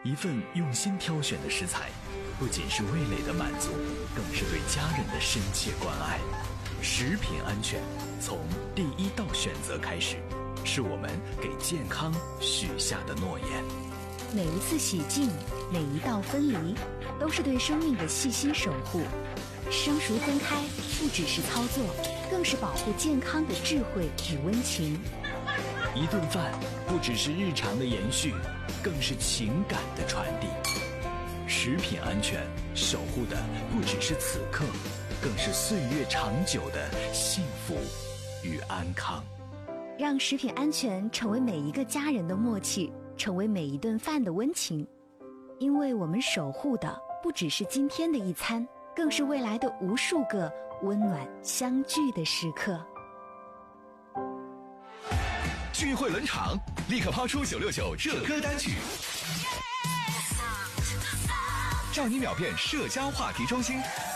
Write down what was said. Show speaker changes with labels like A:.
A: 一份用心挑选的食材，不仅是味蕾的满足，更是对家人的深切关爱。食品安全从第一道选择开始，是我们给健康许下的诺言。
B: 每一次洗净，每一道分离，都是对生命的细心守护。生熟分开不只是操作，更是保护健康的智慧与温情。
A: 一顿饭不只是日常的延续，更是情感的传递。食品安全守护的不只是此刻，更是岁月长久的幸福与安康。
B: 让食品安全成为每一个家人的默契，成为每一顿饭的温情。因为我们守护的不只是今天的一餐，更是未来的无数个温暖相聚的时刻。
C: 聚会冷场，立刻抛出969热歌单曲，让你秒变社交话题中心。